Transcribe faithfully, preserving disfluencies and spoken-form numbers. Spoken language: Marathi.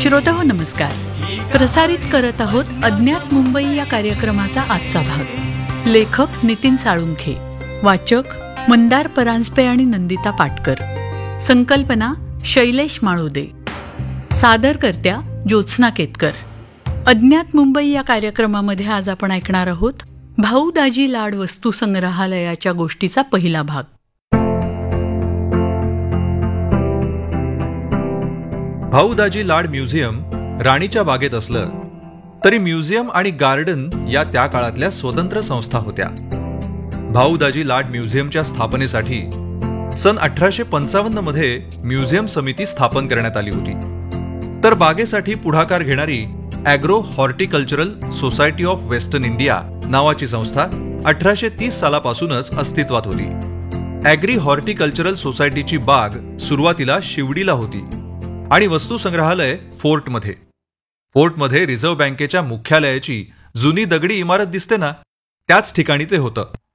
श्रोताहो नमस्कार. प्रसारित करत आहोत अज्ञात मुंबई या कार्यक्रमाचा आजचा भाग. लेखक नितीन साळुंखे, वाचक मंदार परांजपे आणि नंदिता पाटकर, संकल्पना शैलेश माळुदे, सादरकर्त्या ज्योत्स्ना केतकर. अज्ञात मुंबई या कार्यक्रमामध्ये आज आपण ऐकणार आहोत भाऊ दाजी लाड वस्तू संग्रहालयाच्या गोष्टीचा पहिला भाग. भाऊ दाजी लाड म्युझियम राणीच्या बागेत असलं तरी म्युझियम आणि गार्डन या त्या काळातल्या स्वतंत्र संस्था होत्या. भाऊ दाजी लाड म्युझियमच्या स्थापनेसाठी सन अठराशे पंचावन्न मध्ये म्युझियम समिती स्थापन करण्यात आली होती. तर बागेसाठी पुढाकार घेणारी agro horticultural society of western India नावाची संस्था अठराशे तीस सालापासूनच अस्तित्वात होती. ॲग्री हॉर्टिकल्चरल सोसायटीची बाग सुरुवातीला शिवडीला होती आणि वस्तू संग्रहालय फोर्टमध्ये. फोर्टमध्ये रिझर्व्ह बँकेच्या मुख्यालयाची जुनी दगडी इमारत दिसते ना, त्याच ठिकाणी ते होतं.